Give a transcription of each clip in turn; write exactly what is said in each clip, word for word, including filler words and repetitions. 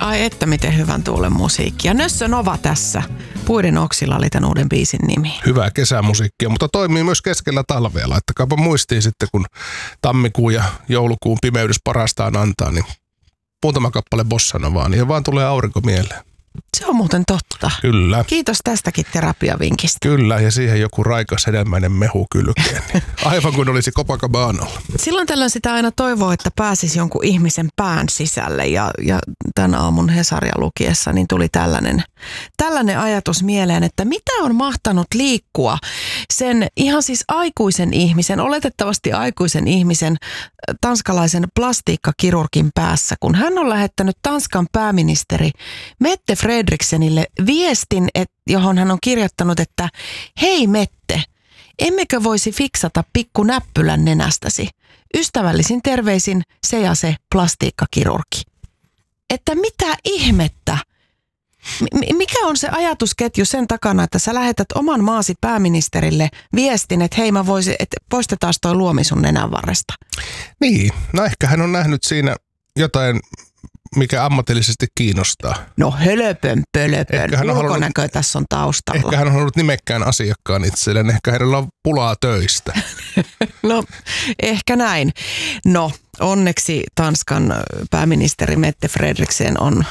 Ai että miten hyvän tuulen musiikkia. Nössö Nova tässä. Puiden oksilla oli tämän uuden biisin nimi. Hyvää kesämusiikkia, mutta toimii myös keskellä talvea. Laittakaapa muistiin sitten, kun tammikuun ja joulukuun pimeydys parastaan antaa, niin muutama kappale bossanovaa, niin vaan tulee aurinko mieleen. Se on muuten totta. Kyllä. Kiitos tästäkin terapiavinkistä. Kyllä, ja siihen joku raikas hedelmäinen mehu kylkeen. Niin aivan kuin olisi Copacabanolla. Silloin tällöin sitä aina toivoo, että pääsisi jonkun ihmisen pään sisälle. Ja, ja tämän aamun Hesaria lukiessa niin tuli tällainen, tällainen ajatus mieleen, että mitä on mahtanut liikkua sen ihan siis aikuisen ihmisen, oletettavasti aikuisen ihmisen, tanskalaisen plastiikkakirurgin päässä, kun hän on lähettänyt Tanskan pääministeri Mette Frederiksenille viestin, et, johon hän on kirjoittanut, että hei Mette, emmekö voisi fiksata pikku näppylän nenästäsi? Ystävällisin terveisin se ja se plastiikkakirurgi. Että mitä ihmettä? M- mikä on se ajatusketju sen takana, että sä lähetät oman maasi pääministerille viestin, että hei mä voisin, että poistetaan toi luomi sun nenän varresta? Niin, no ehkä hän on nähnyt siinä jotain, mikä ammatillisesti kiinnostaa. No hölöpön pölöpön, ulkonäkö halunnut, tässä on taustalla. Ehkä hän on ollut nimekkään asiakkaan itselleen, ehkä hänellä on pulaa töistä. No ehkä näin. No onneksi Tanskan pääministeri Mette Frederiksen on...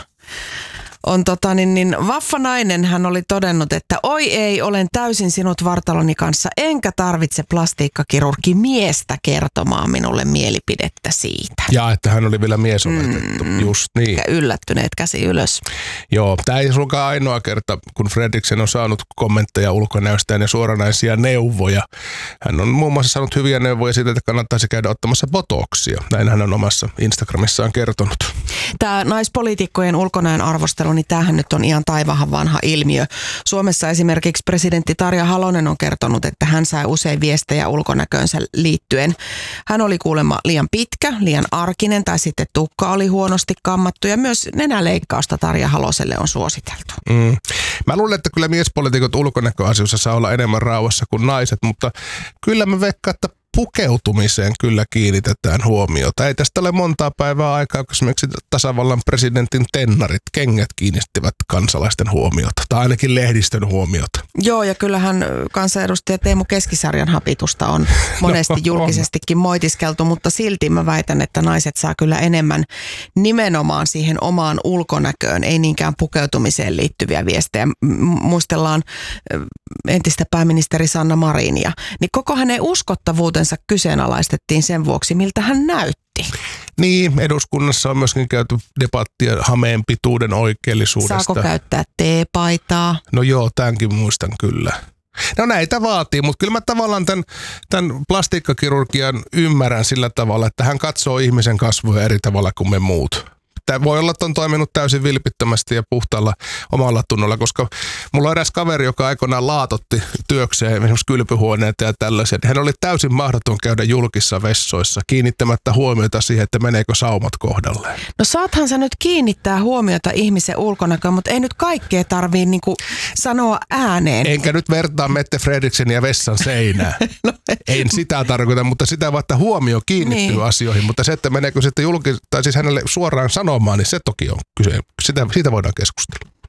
On tota niin, niin vaffanainen, hän oli todennut, että oi ei, olen täysin sinut vartaloni kanssa, enkä tarvitse plastiikkakirurgi miestä kertomaan minulle mielipidettä siitä. Ja että hän oli vielä mies oletettu, mm, just niin. Eikä yllättyneet käsi ylös. Joo, tämä ei suinkaan ainoa kerta, kun Fredriksen on saanut kommentteja ulkonäöstään ja suoranaisia neuvoja. Hän on muun muassa saanut hyviä neuvoja siitä, että kannattaisi käydä ottamassa botoksia. Näin hän on omassa Instagramissaan kertonut. Tämä naispoliitikkojen ulkonäön arvostelu, niin tämähän nyt on ihan taivahan vanha ilmiö. Suomessa esimerkiksi presidentti Tarja Halonen on kertonut, että hän sai usein viestejä ulkonäköönsä liittyen. Hän oli kuulemma liian pitkä, liian arkinen tai sitten tukka oli huonosti kammattu ja myös nenäleikkausta Tarja Haloselle on suositeltu. Mm. Mä luulen, että kyllä miespoliitikot ulkonäköasioissa saa olla enemmän rauhassa kuin naiset, mutta kyllä mä veikkaan, että pukeutumiseen kyllä kiinnitetään huomiota. Ei tästä ole montaa päivää aikaa, kun esimerkiksi tasavallan presidentin tennarit, kengät kiinnittivät kansalaisten huomiota, tai ainakin lehdistön huomiota. Joo, ja kyllähän kansanedustaja Teemu Keskisarjan hapitusta on monesti no, julkisestikin on. moitiskeltu, mutta silti mä väitän, että naiset saa kyllä enemmän nimenomaan siihen omaan ulkonäköön, ei niinkään pukeutumiseen liittyviä viestejä. Muistellaan entistä pääministeri Sanna Marinia, niin koko hänen uskottavuutensa kyseenalaistettiin sen vuoksi, miltä hän näytti. Niin, eduskunnassa on myöskin käyty debattia hameen pituuden oikeellisuudesta. Saako käyttää teepaitaa? No joo, tämänkin muistan kyllä. No näitä vaatii, mutta kyllä mä tavallaan tämän, tämän plastiikkakirurgian ymmärrän sillä tavalla, että hän katsoo ihmisen kasvoja eri tavalla kuin me muut. Tämä voi olla, että on toiminut täysin vilpittömästi ja puhtaalla omalla tunnolla, koska mulla on eräs kaveri, joka aikoinaan laatotti työkseen esimerkiksi kylpyhuoneita ja tällaisia. Hän oli täysin mahdoton käydä julkissa vessoissa kiinnittämättä huomiota siihen, että meneekö saumat kohdalleen. No saathan sä nyt kiinnittää huomiota ihmisen ulkonäköön, mutta ei nyt kaikkea tarvii niinku sanoa ääneen. Enkä nyt vertaa Mette Fredriksenia vessan seinään. no, en sitä tarkoita, mutta sitä vaan, että huomio kiinnittyy niin asioihin. Mutta se, että meneekö sitten julkis, tai siis hänelle suoraan sanomaan, niin se toki on kyse. Sitä, siitä voidaan keskustella.